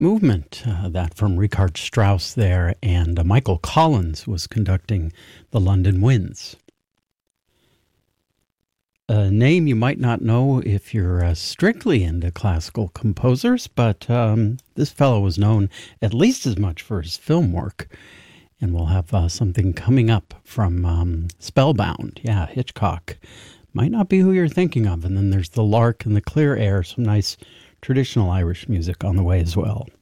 movement, that from Richard Strauss there, and Michael Collins was conducting the London Winds. A name you might not know if you're strictly into classical composers, but this fellow was known at least as much for his film work. And we'll have something coming up from Spellbound. Yeah, Hitchcock. Might not be who you're thinking of. And then there's The Lark and The Clear Air, some nice traditional Irish music on the way as well.